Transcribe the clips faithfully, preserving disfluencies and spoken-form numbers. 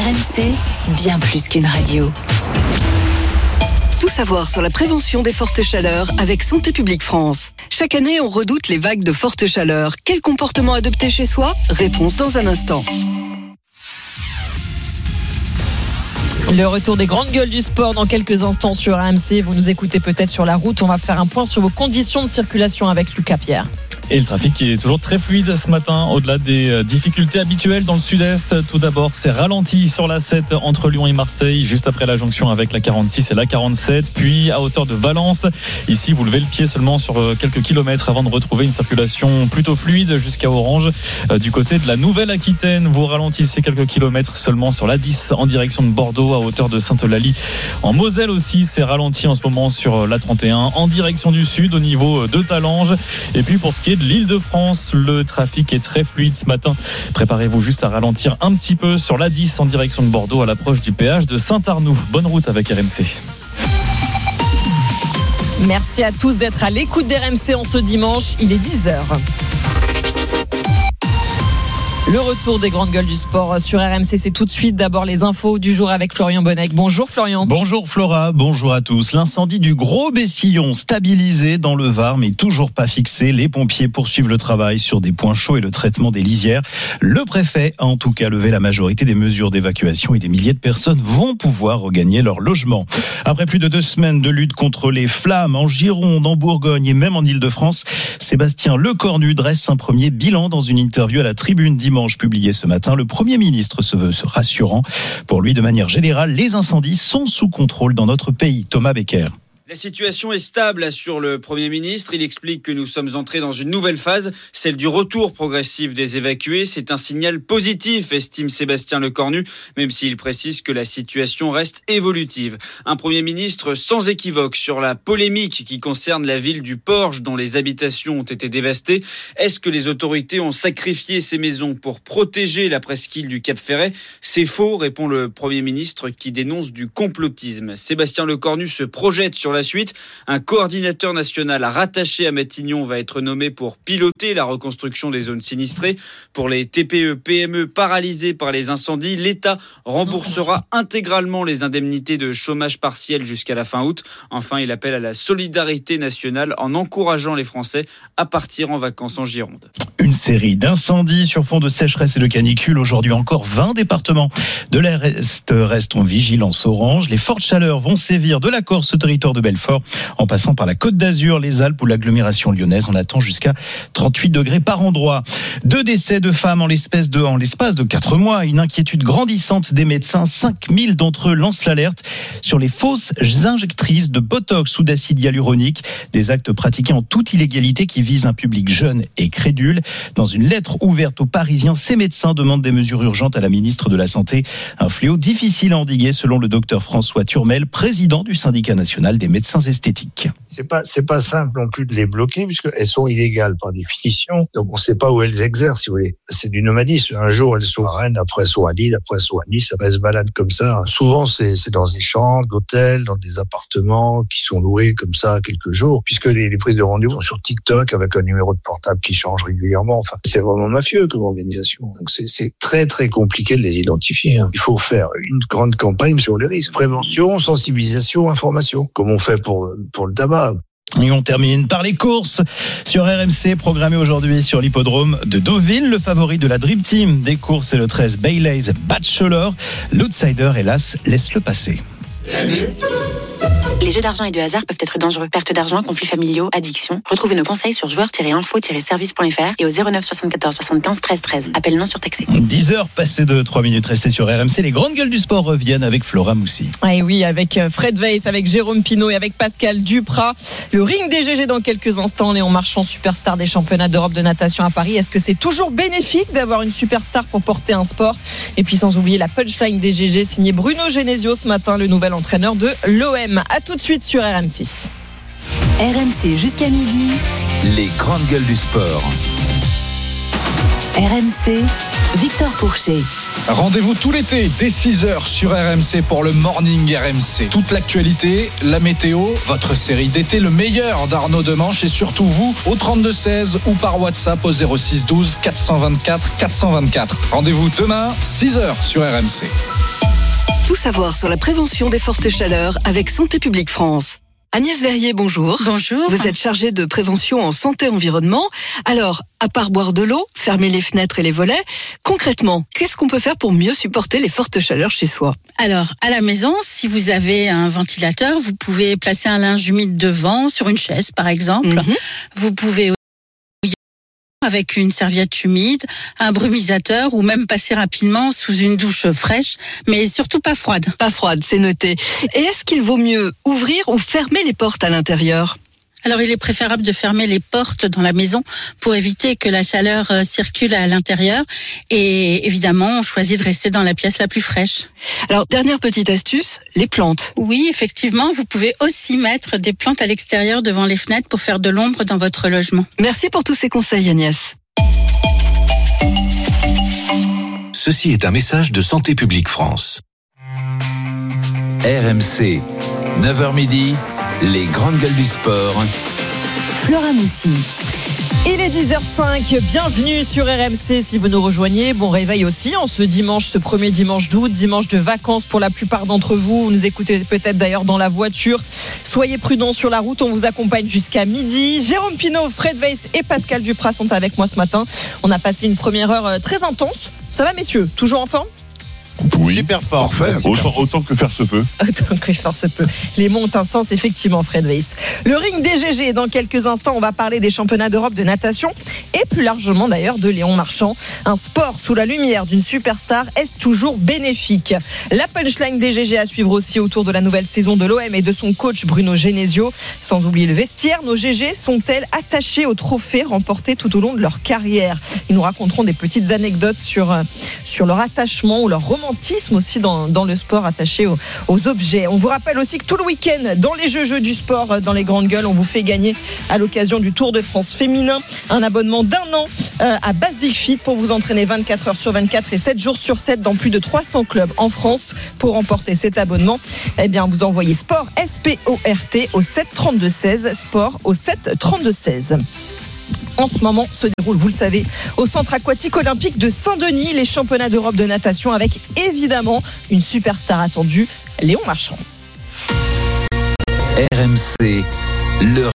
R M C, bien plus qu'une radio. Tout savoir sur la prévention des fortes chaleurs avec Santé publique France. Chaque année, on redoute les vagues de forte chaleur. Quel comportement adopter chez soi ? Réponse dans un instant. Le retour des grandes gueules du sport dans quelques instants sur R M C. Vous nous écoutez peut-être sur la route. On va faire un point sur vos conditions de circulation avec Lucas Pierre. Et le trafic qui est toujours très fluide ce matin, au-delà des difficultés habituelles dans le sud-est. Tout d'abord, c'est ralenti sur l'A sept entre Lyon et Marseille, juste après la jonction avec la quarante-six et la quarante-sept, puis à hauteur de Valence. Ici, vous levez le pied seulement sur quelques kilomètres avant de retrouver une circulation plutôt fluide jusqu'à Orange. Du côté de la Nouvelle-Aquitaine, vous ralentissez quelques kilomètres seulement sur l'A dix en direction de Bordeaux, à hauteur de Sainte-Eulalie. En Moselle aussi, c'est ralenti en ce moment sur l'A trente et un en direction du sud au niveau de Talange. Et puis pour ce qui est de l'Île-de-France, le trafic est très fluide ce matin. Préparez-vous juste à ralentir un petit peu sur l'A dix en direction de Bordeaux à l'approche du péage de Saint-Arnoux. Bonne route avec R M C. Merci à tous d'être à l'écoute d'R M C en ce dimanche. Il est dix heures. Le retour des grandes gueules du sport sur R M C, c'est tout de suite. D'abord les infos du jour avec Florian Bonnec. Bonjour Florian. Bonjour Flora, bonjour à tous. L'incendie du Gros Bessillon, stabilisé dans le Var mais toujours pas fixé. Les pompiers poursuivent le travail sur des points chauds et le traitement des lisières. Le préfet a en tout cas levé la majorité des mesures d'évacuation et des milliers de personnes vont pouvoir regagner leur logement. Après plus de deux semaines de lutte contre les flammes en Gironde, en Bourgogne et même en Île-de-France, Sébastien Lecornu dresse un premier bilan dans une interview à la Tribune dimanche. Publié ce matin, le Premier ministre se veut rassurant. Pour lui, de manière générale, les incendies sont sous contrôle dans notre pays. Thomas Becker. La situation est stable, assure le Premier ministre. Il explique que nous sommes entrés dans une nouvelle phase, celle du retour progressif des évacués. C'est un signal positif, estime Sébastien Lecornu, même s'il précise que la situation reste évolutive. Un Premier ministre sans équivoque sur la polémique qui concerne la ville du Porge, dont les habitations ont été dévastées. Est-ce que les autorités ont sacrifié ces maisons pour protéger la presqu'île du Cap-Ferret ? C'est faux, répond le Premier ministre qui dénonce du complotisme. Sébastien Lecornu se projette sur la suite. Un coordinateur national rattaché à Matignon va être nommé pour piloter la reconstruction des zones sinistrées. Pour les T P E P M E paralysés par les incendies, l'État remboursera intégralement les indemnités de chômage partiel jusqu'à la fin août. Enfin, il appelle à la solidarité nationale en encourageant les Français à partir en vacances en Gironde. Une série d'incendies sur fond de sécheresse et de canicule. Aujourd'hui encore, vingt départements de l'Est restent en vigilance orange. Les fortes chaleurs vont sévir de la Corse au territoire de Belfort, en passant par la Côte d'Azur, les Alpes ou l'agglomération lyonnaise. On attend jusqu'à trente-huit degrés par endroit. Deux décès de femmes en l'espace de, en l'espace de quatre mois. Une inquiétude grandissante des médecins. cinq mille d'entre eux lancent l'alerte sur les fausses injectrices de Botox ou d'acide hyaluronique. Des actes pratiqués en toute illégalité qui visent un public jeune et crédule. Dans une lettre ouverte aux Parisiens, ces médecins demandent des mesures urgentes à la ministre de la Santé. Un fléau difficile à endiguer selon le docteur François Turmel, président du syndicat national des médecins esthétiques. C'est pas, c'est pas simple non plus de les bloquer puisqu'elles sont illégales par définition. Donc on sait pas où elles exercent, si vous voulez. C'est du nomadisme. Un jour elles sont à Rennes, après elles sont à Lille, après elles sont à Nice, elles se baladent comme ça. Souvent c'est, c'est dans des chambres d'hôtels, dans des appartements qui sont loués comme ça quelques jours, puisque les, les prises de rendez-vous sont sur TikTok avec un numéro de portable qui change régulièrement. Enfin, c'est vraiment mafieux comme organisation. Donc c'est, c'est très très compliqué de les identifier. Il faut faire une grande campagne sur les risques. Prévention, sensibilisation, information, comme on fait pour, pour le tabac. Et on termine par les courses sur R M C, programmé aujourd'hui sur l'hippodrome de Deauville. Le favori de la Dream Team des courses, c'est le treize Bailey's Bachelor. L'outsider, hélas, laisse le passer. Les jeux d'argent et de hasard peuvent être dangereux. Perte d'argent, conflits familiaux, addiction. Retrouvez nos conseils sur joueurs tiret info tiret service point f r et au zéro neuf soixante-quatorze soixante-quinze treize treize. Appel non surtaxé. dix heures passées de trois minutes restées sur R M C. Les grandes gueules du sport reviennent avec Flora Moussi. Et oui, avec Fred Weiss, avec Jérôme Pinault et avec Pascal Duprat. Le ring des G G dans quelques instants. Léon Marchand, superstar des championnats d'Europe de natation à Paris. Est-ce que c'est toujours bénéfique d'avoir une superstar pour porter un sport ? Et puis sans oublier la punchline des G G signée Bruno Genesio ce matin, le nouvel entraîneur de l'O M. À tout de suite sur R M C. R M C jusqu'à midi. Les grandes gueules du sport. R M C, Victor Pourchet. Rendez-vous tout l'été dès six heures sur R M C pour le Morning R M C. Toute l'actualité, la météo, votre série d'été, le meilleur d'Arnaud Demanche et surtout vous au trente-deux seize ou par WhatsApp au zéro six douze quatre cent vingt-quatre quatre cent vingt-quatre. Rendez-vous demain six heures sur R M C. Tout savoir sur la prévention des fortes chaleurs avec Santé publique France. Agnès Verrier, bonjour. Bonjour. Vous êtes chargée de prévention en santé-environnement. Alors, à part boire de l'eau, fermer les fenêtres et les volets, concrètement, qu'est-ce qu'on peut faire pour mieux supporter les fortes chaleurs chez soi ? Alors, à la maison, si vous avez un ventilateur, vous pouvez placer un linge humide devant, sur une chaise par exemple. Mm-hmm. Vous pouvez avec une serviette humide, un brumisateur ou même passer rapidement sous une douche fraîche, mais surtout pas froide. Pas froide, c'est noté. Et est-ce qu'il vaut mieux ouvrir ou fermer les portes à l'intérieur ? Alors, il est préférable de fermer les portes dans la maison pour éviter que la chaleur circule à l'intérieur. Et évidemment, on choisit de rester dans la pièce la plus fraîche. Alors, dernière petite astuce, les plantes. Oui, effectivement, vous pouvez aussi mettre des plantes à l'extérieur devant les fenêtres pour faire de l'ombre dans votre logement. Merci pour tous ces conseils, Agnès. Ceci est un message de Santé publique France. R M C, neuf heures midi. Les grandes gueules du sport. Flora Moussi. Il est dix heures cinq, bienvenue sur R M C si vous nous rejoignez. Bon réveil aussi en ce dimanche, ce premier dimanche d'août, dimanche de vacances pour la plupart d'entre vous. Vous nous écoutez peut-être d'ailleurs dans la voiture. Soyez prudents sur la route, on vous accompagne jusqu'à midi. Jérôme Pinault, Fred Weiss et Pascal Duprat sont avec moi ce matin. On a passé une première heure très intense. Ça va messieurs, toujours en forme ? Oui, super fort. Parfait, autant, autant que faire se peut. Autant que faire se peut. Les mots ont un sens, effectivement, Fred Weiss. Le ring des G G, dans quelques instants, on va parler des championnats d'Europe de natation et plus largement d'ailleurs de Léon Marchand. Un sport sous la lumière d'une superstar, est-ce toujours bénéfique ? La punchline des G G à suivre aussi autour de la nouvelle saison de l'O M et de son coach Bruno Genesio. Sans oublier le vestiaire, nos G G sont-elles attachées aux trophées remportés tout au long de leur carrière ? Ils nous raconteront des petites anecdotes sur, sur leur attachement ou leur romantisme aussi dans, dans le sport attaché aux, aux objets. On vous rappelle aussi que tout le week-end, dans les Jeux Jeux du sport, dans les grandes gueules, on vous fait gagner à l'occasion du Tour de France féminin un abonnement d'un an euh, à Basic Fit pour vous entraîner vingt-quatre heures sur vingt-quatre et sept jours sur sept dans plus de trois cents clubs en France. Pour remporter cet abonnement, eh bien, vous envoyez sport S P O R T au sept trente-deux seize, sport au sept trente-deux seize. En ce moment se déroule, vous le savez, au centre aquatique olympique de Saint-Denis, les championnats d'Europe de natation avec évidemment une superstar attendue, Léon Marchand. R M C, le...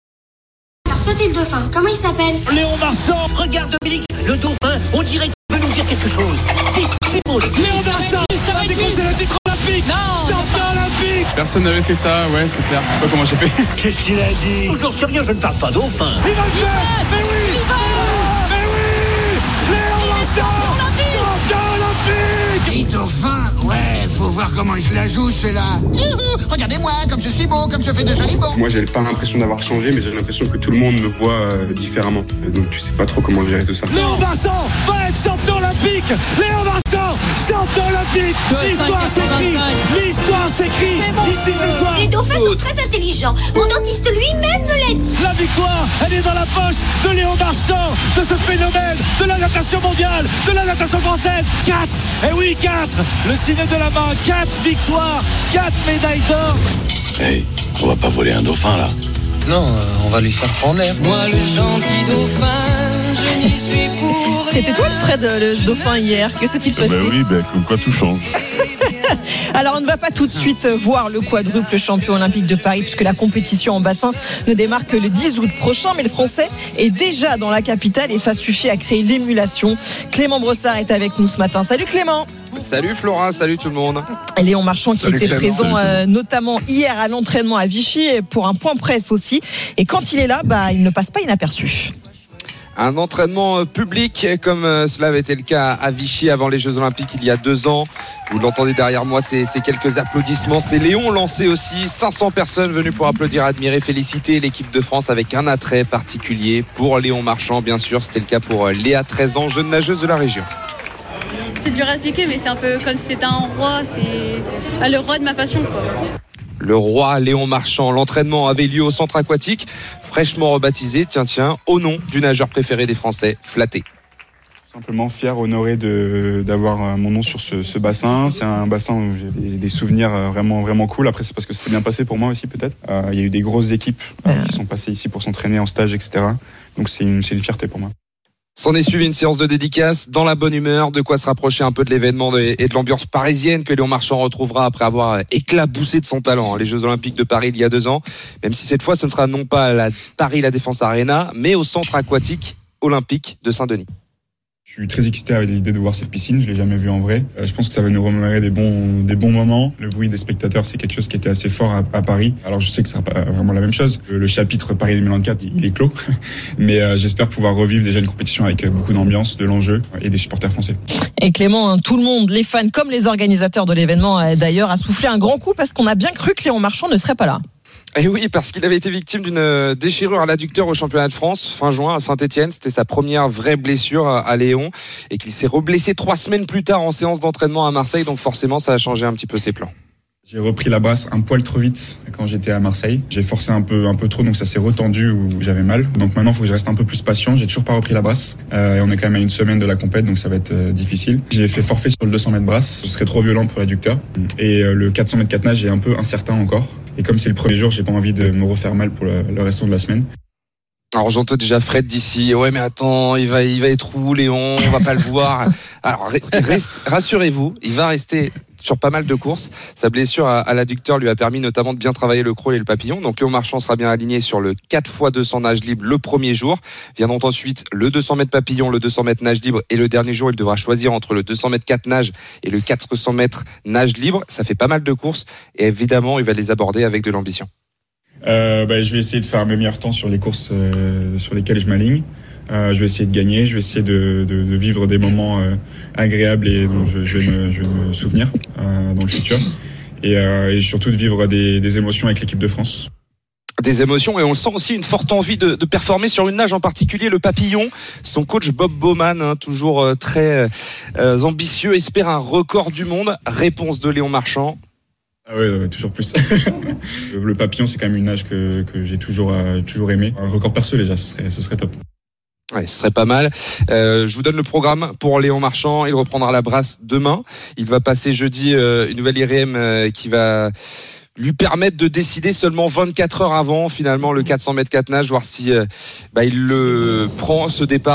Alors toi t'es le dauphin, comment il s'appelle ? Léon Marchand. Regarde Dominique, le dauphin, on dirait qu'il veut nous dire quelque chose. Vite, vite, Léon Marchand, ça va décrocher le titre olympique. Non, champion olympique. Personne n'avait fait ça, ouais, c'est clair. Je sais pas comment j'ai fait. Qu'est-ce qu'il a dit ? J'en sais rien, je ne parle pas dauphin. Il va le faire. Mais oui, mais oui, Léon Marchand, champion olympique. Et dauphin, ouais, faut voir comment il se la joue, celui-là. Regardez-moi, comme je suis beau, comme je fais de jolis bons. Moi, j'ai pas l'impression d'avoir changé, mais j'ai l'impression que tout le monde me voit euh, différemment. Donc, tu sais pas trop comment gérer tout ça. Léon Marchand va être champion olympique. Léon Marchand, champion olympique. L'histoire s'écrit. L'histoire s'écrit. Bon. Ici ce soir. Les dauphins sont très intelligents. Mon dentiste lui-même me l'a dit. La victoire, elle est dans la poche de Léon Marchand, de ce phénomène de la natation mondiale, de la natation française. Quatre. Eh oui, quatre. Le signe de la main. Quatre victoires. Quatre médailles d'or. Hey, on va pas voler un dauphin là. Non, euh, on va lui faire prendre l'air. Moi le gentil dauphin, je n'y suis pour rien. C'était toi le Fred, le dauphin hier, que s'est-il passé ? Ben oui, ben comme quoi tout change. Alors on ne va pas tout de suite voir le quadruple champion olympique de Paris puisque la compétition en bassin ne démarre que le dix août prochain, mais le Français est déjà dans la capitale et ça suffit à créer l'émulation. Clément Brossard est avec nous ce matin. Salut Clément. Salut Flora, salut tout le monde. Et Léon Marchand qui salut était Clément. présent euh, notamment hier à l'entraînement à Vichy pour un point presse aussi. Et quand il est là, bah, il ne passe pas inaperçu. Un entraînement public comme cela avait été le cas à Vichy avant les Jeux Olympiques il y a deux ans. Vous l'entendez derrière moi, c'est, c'est quelques applaudissements. C'est Léon lancé aussi, cinq cents personnes venues pour applaudir, admirer, féliciter l'équipe de France avec un attrait particulier pour Léon Marchand. Bien sûr, c'était le cas pour Léa, treize ans, jeune nageuse de la région. C'est dur à expliquer, mais c'est un peu comme si c'était un roi, c'est le roi de ma passion, quoi. Le roi Léon Marchand, l'entraînement avait lieu au centre aquatique, fraîchement rebaptisé, tiens tiens, au nom du nageur préféré des Français, Flatté. Simplement fier, honoré de, d'avoir mon nom sur ce, ce bassin. C'est un bassin où j'ai des, des souvenirs vraiment, vraiment cool. Après, c'est parce que c'était bien passé pour moi aussi, peut-être. Euh, il y a eu des grosses équipes euh, qui sont passées ici pour s'entraîner en stage, et cetera. Donc c'est une, c'est une fierté pour moi. S'en est suivi une séance de dédicace dans la bonne humeur, de quoi se rapprocher un peu de l'événement et de l'ambiance parisienne que Léon Marchand retrouvera après avoir éclaboussé de son talent les Jeux Olympiques de Paris il y a deux ans, même si cette fois ce ne sera non pas à la Paris La Défense Arena, mais au centre aquatique olympique de Saint-Denis. Je suis très excité avec l'idée de voir cette piscine, je l'ai jamais vue en vrai. Euh, je pense que ça va nous remémorer des bons, des bons moments. Le bruit des spectateurs, c'est quelque chose qui était assez fort à, à Paris. Alors je sais que ce sera pas vraiment la même chose. Le, le chapitre Paris deux mille vingt-quatre, il est clos. Mais euh, j'espère pouvoir revivre déjà une compétition avec beaucoup d'ambiance, de l'enjeu et des supporters français. Et Clément, hein, tout le monde, les fans comme les organisateurs de l'événement d'ailleurs, a soufflé un grand coup parce qu'on a bien cru que Léon Marchand ne serait pas là. Et oui, parce qu'il avait été victime d'une déchirure à l'adducteur au championnat de France fin juin à Saint-Etienne. C'était sa première vraie blessure à Léon et qu'il s'est reblessé trois semaines plus tard en séance d'entraînement à Marseille. Donc forcément, ça a changé un petit peu ses plans. J'ai repris la brasse un poil trop vite quand j'étais à Marseille. J'ai forcé un peu, un peu trop, donc ça s'est retendu où j'avais mal. Donc maintenant, il faut que je reste un peu plus patient. J'ai toujours pas repris la brasse. Euh, et on est quand même à une semaine de la compète, donc ça va être euh, difficile. J'ai fait forfait sur le deux cents mètres brasse. Ce serait trop violent pour l'adducteur. Et euh, le quatre cents mètres quatre nage est un peu incertain encore. Et comme c'est le premier jour, j'ai pas envie de me refaire mal pour le, le restant de la semaine. Alors j'entends déjà Fred d'ici. Ouais, mais attends, il va, il va être où, Léon? On va pas le voir. Alors rassurez-vous, il va rester sur pas mal de courses. Sa blessure à, à l'adducteur lui a permis notamment de bien travailler le crawl et le papillon. Donc Léon Marchand sera bien aligné sur le quatre fois deux cents nage libre le premier jour. Viendront ensuite le deux cents mètres papillon, le deux cents mètres nage libre et le dernier jour, il devra choisir entre le deux cents mètres quatre nage et le quatre cents mètres nage libre. Ça fait pas mal de courses et évidemment, il va les aborder avec de l'ambition. Euh, bah, je vais essayer de faire mes meilleurs temps sur les courses euh, sur lesquelles je m'aligne. Euh, je vais essayer de gagner, je vais essayer de, de, de vivre des moments euh, agréables et dont je, je, vais, me, je vais me souvenir euh, dans le futur. Et, euh, et surtout de vivre des, des émotions avec l'équipe de France. Des émotions et on sent aussi une forte envie de, de performer sur une nage en particulier, le papillon. Son coach Bob Bowman, hein, toujours euh, très euh, ambitieux, espère un record du monde. Réponse de Léon Marchand. Ah ouais, ouais, toujours plus. Le papillon, c'est quand même une nage que, que j'ai toujours, euh, toujours aimé. Un record perso déjà, ce serait, ce serait top. Ouais, ce serait pas mal. Euh, je vous donne le programme pour Léon Marchand. Il reprendra la brasse demain. Il va passer jeudi euh, une nouvelle I R M euh, qui va lui permettre de décider seulement vingt-quatre heures avant finalement le quatre cents mètres quatre nage, voir si euh, bah, il le prend ce départ.